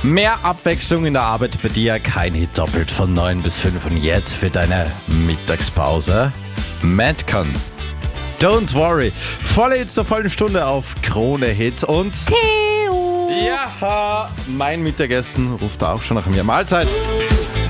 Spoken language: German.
Mehr Abwechslung in der Arbeit bei dir, kein Hit doppelt von 9 bis 5 und jetzt für deine Mittagspause Madcon. Don't worry. Volle Hits zur vollen Stunde auf Krone Hit und Theo. ja, mein Mittagessen ruft auch schon nach mir. Mahlzeit.